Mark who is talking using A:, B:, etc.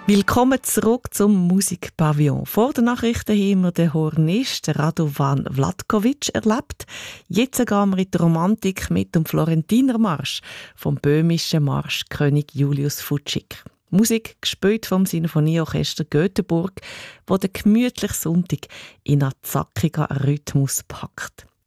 A: Willkommen zurück zum Musikpavillon. Vor den Nachrichten haben wir den Hornist Radovan Vlatkovic erlebt. Jetzt gehen wir in die Romantik mit dem Florentinermarsch vom böhmischen Marschkönig Julius Fučík. Musik gespielt vom Sinfonieorchester Göteborg, wo der gemütliche Sonntag in einen zackigen Rhythmus packt.